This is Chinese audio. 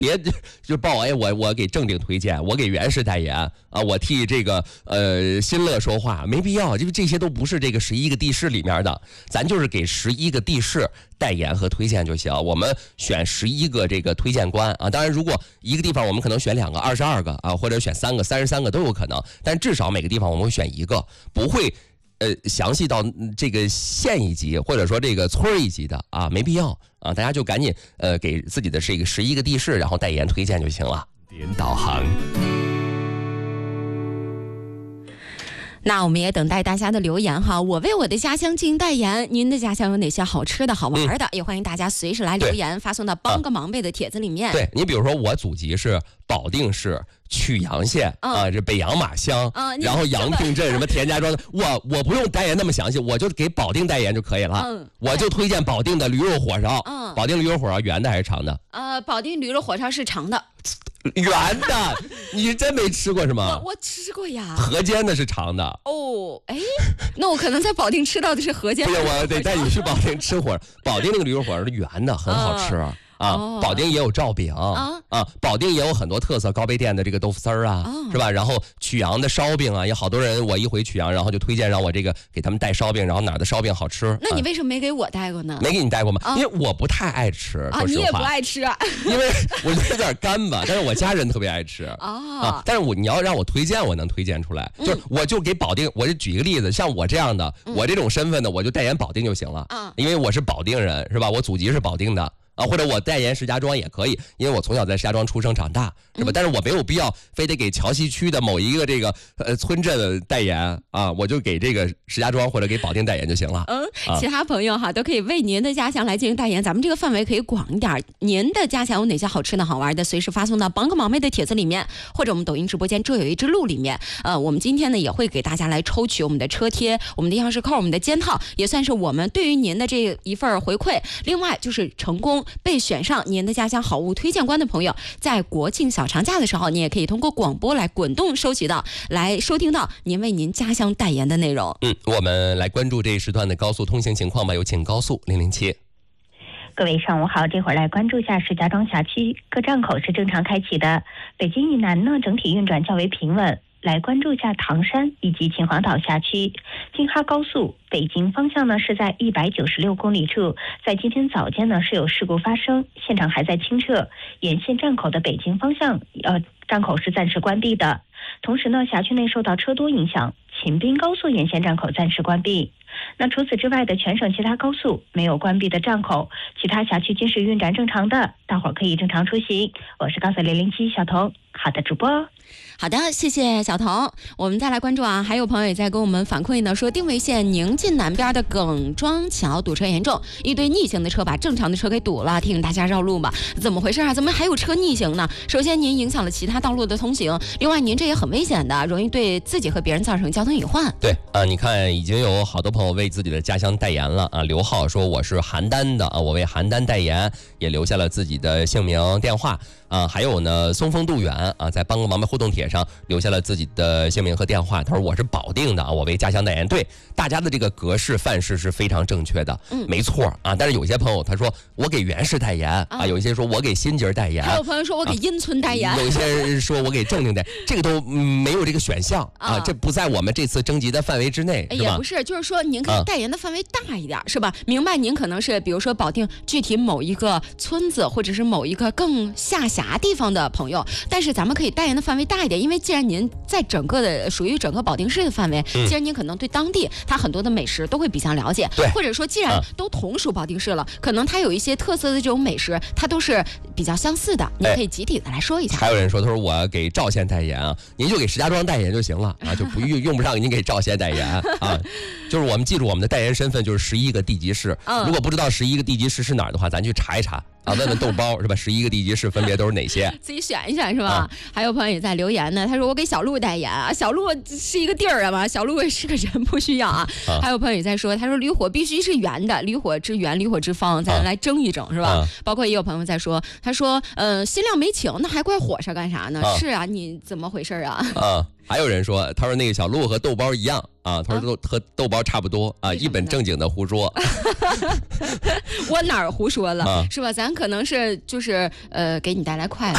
别就报我给正经推荐，我给原石代言啊，我替这个新乐说话，没必要，因为这些都不是这个11个地市里面的，咱就是给11个地市代言和推荐就行。我们选11个这个推荐官啊，当然如果一个地方我们可能选2个、22个啊，或者选3个、33个都有可能，但至少每个地方我们会选1个，不会详细到这个县一级或者说这个村一级的啊，没必要啊，大家就赶紧给自己的这个11个地市，然后代言推荐就行了。 点导航。 那我们也等待大家的留言哈，我为我的家乡进行代言，您的家乡有哪些好吃的好玩的，也欢迎大家随时来留言发送到帮个忙呗的帖子里面。 对，你比如说我祖籍是保定市曲阳县啊，这北阳马乡，然后阳平镇什么田家庄的，我不用代言那么详细，我就给保定代言就可以了。我就推荐保定的驴肉火烧。保定驴肉火烧圆的还是长的？ 保定驴肉火烧是长的。 圆的，你真没吃过是吗？ 我吃过呀。 河间的是长的。 哦，哎，那我可能在保定吃到的是河间的。 对，我得带你去保定吃火，保定那个驴肉火烧是圆的，很好吃。保定也有照饼保定也有很多特色高碑店的这个豆腐丝儿是吧？然后曲阳的烧饼有好多人，我一回曲阳，然后就推荐让我这个给他们带烧饼，然后哪儿的烧饼好吃。 那你为什么没给我带过呢？ 没给你带过吗？因为我不太爱吃，说实话。 你也不爱吃因为我觉得有点干吧，但是我家人特别爱吃但是你要让我推荐，我能推荐出来。就是我就给保定，我就举一个例子，像我这样的，我这种身份的，我就代言保定就行了因为我是保定人，是吧？我祖籍是保定的。或者我代言石家庄也可以，因为我从小在石家庄出生长大，是吧？但是我没有必要非得给桥西区的某一个这个村镇代言我就给这个石家庄或者给保定代言就行了。 其他朋友都可以为您的家乡来进行代言，咱们这个范围可以广一点。您的家乡有哪些好吃的好玩的，随时发送到帮个忙妹的帖子里面，或者我们抖音直播间这有一只鹿里面。我们今天呢也会给大家来抽取我们的车贴、我们的钥匙扣、我们的肩套，也算是我们对于您的这一份回馈。另外就是成功被选上您的家乡好物推荐官的朋友，在国庆小长假的时候，你也可以通过广播来滚动收听到您为您家乡代言的内容。 我们来关注这一时段的高速通行情况吧，有请高速007。 各位上午好，这会儿来关注一下石家庄辖区各站口是正常开启的，北京以南呢整体运转较为平稳。来关注一下唐山以及秦皇岛辖区，京哈高速北京方向呢是在196公里处，在今天早间呢是有事故发生，现场还在清撤，沿线站口的北京方向站口是暂时关闭的。同时呢，辖区内受到车多影响，秦滨高速沿线站口暂时关闭。那除此之外的全省其他高速没有关闭的站口，其他辖区均是运转正常的，大伙儿可以正常出行。我是高速007小童，好的主播。 好的，谢谢小童。我们再来关注还有朋友也在跟我们反馈呢，说定位线宁晋南边的耿庄桥堵车严重，一堆逆行的车把正常的车给堵了，提醒大家绕路吧。怎么回事怎么还有车逆行呢？首先您影响了其他道路的通行，另外您这也很危险的，容易对自己和别人造成交通隐患。 对你看已经有好多朋友为自己的家乡代言了刘浩说我是邯郸的我为邯郸代言，也留下了自己的姓名电话还有呢松风杜远在帮个忙的互动帖上留下了自己的姓名和电话，他说我是保定的我为家乡代言。对，大家的这个格式范式是非常正确的没错但是有些朋友他说我给原石代言有一些说我给新节代言， 还有朋友说我给阴村代言有一些人说我给正定代言这个都没有这个选项这不在我们这次征集的范围之内也不是，就是说您可以代言的范围大一点是吧？明白您可能是比如说保定具体某一个村子或者是某一个更下辖地方的朋友，但是咱们可以代言的范围大一点，因为既然您在整个的属于整个保定市的范围既然您可能对当地它很多的美食都会比较了解，或者说既然都同属保定市了可能它有一些特色的这种美食它都是比较相似的，你可以集体的来说一下。 还有人说他说我给赵县代言您就给石家庄代言就行了就不用不上您给赵县代言就是我们记住我们的代言身份就是11个地级市如果不知道11个地级市是哪儿的话，咱去查一查问问豆包是吧？11个地级市分别都是哪些？ 自己选一选是吧？还有朋友也在留言呢，他说我给小鹿代言小鹿是一个地儿嘛，小鹿是个人不需要还有朋友也在说，他说驴火必须是圆的，驴火之圆，驴火之方，咱来蒸一蒸是吧？包括也有朋友在说，他说新亮没请，那还怪火烧干啥呢？是你怎么回事还有人说，他说那个小鹿和豆包一样他说和豆包差不多一本正经的胡说。 我哪儿胡说了是吧？咱可能是就是给你带来快乐。